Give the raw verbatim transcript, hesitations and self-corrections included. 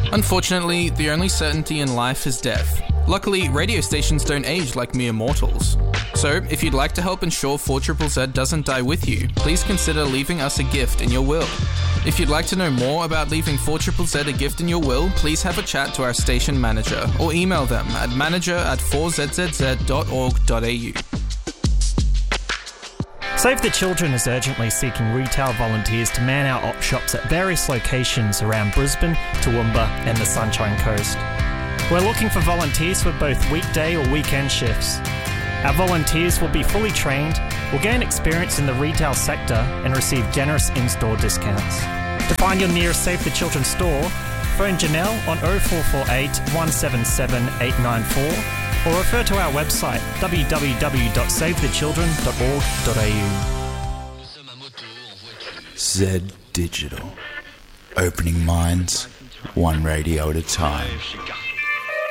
Unfortunately, the only certainty in life is death. Luckily, radio stations don't age like mere mortals. So, if you'd like to help ensure four Z Z Z doesn't die with you, please consider leaving us a gift in your will. If you'd like to know more about leaving four Z Z Z a gift in your will, please have a chat to our station manager or email them at manager at four z z z dot org dot a u. Save the Children is urgently seeking retail volunteers to man our op shops at various locations around Brisbane, Toowoomba and the Sunshine Coast. We're looking for volunteers for both weekday or weekend shifts. Our volunteers will be fully trained, will gain experience in the retail sector and receive generous in-store discounts. To find your nearest Save the Children store, phone Janelle on oh four four eight, one seven seven, eight nine four or refer to our website w w w dot save the children dot org dot a u. Z Digital. Opening minds, one radio at a time.